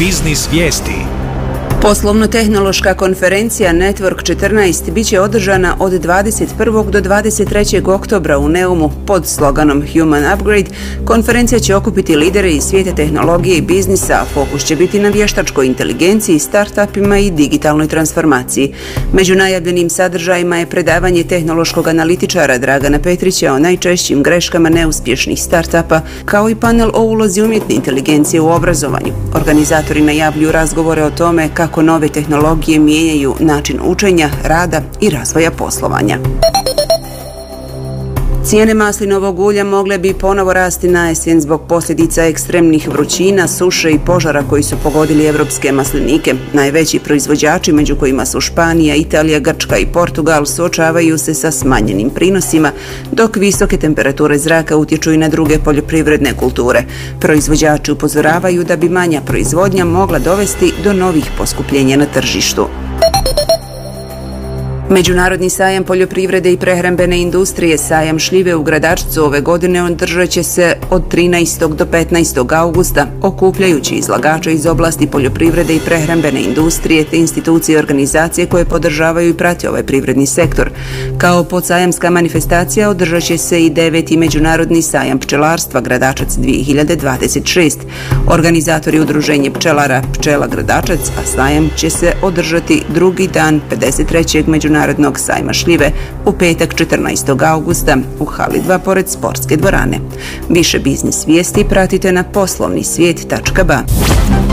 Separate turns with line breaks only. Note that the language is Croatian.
Biznis vijesti.
Poslovno-tehnološka konferencija Network 14 bit će održana od 21. do 23. oktobra u Neumu pod sloganom Human Upgrade. Konferencija će okupiti lidere iz svijeta tehnologije i biznisa, a fokus će biti na vještačkoj inteligenciji, startupima i digitalnoj transformaciji. Među najavljenim sadržajima je predavanje tehnološkog analitičara Dragana Petrića o najčešćim greškama neuspješnih startupa, kao i panel o ulozi umjetne inteligencije u obrazovanju. Organizatori najavljuju razgovore o tome kako nove tehnologije mijenjaju način učenja, rada i razvoja poslovanja. Cijene maslinovog ulja mogle bi ponovo rasti na jesen zbog posljedica ekstremnih vrućina, suše i požara koji su pogodili evropske maslinike. Najveći proizvođači, među kojima su Španija, Italija, Grčka i Portugal, suočavaju se sa smanjenim prinosima, dok visoke temperature zraka utječu i na druge poljoprivredne kulture. Proizvođači upozoravaju da bi manja proizvodnja mogla dovesti do novih poskupljenja na tržištu. Međunarodni sajam poljoprivrede i prehrambene industrije, sajam šljive u Gradačcu, ove godine održat će se od 13. do 15. augusta, okupljajući izlagače iz oblasti poljoprivrede i prehrambene industrije te institucije i organizacije koje podržavaju i prate ovaj privredni sektor. Kao podsajamska manifestacija održat će se i 9. Međunarodni sajam pčelarstva Gradačac 2026. Organizatori udruženje pčelara Pčela Gradačac, a sajam će se održati drugi dan 53. Međunarodnog sajma šljive u petak 14. augusta u hali 2 pored sportske dvorane. Više biznis vijesti pratite na poslovnisvijet.ba.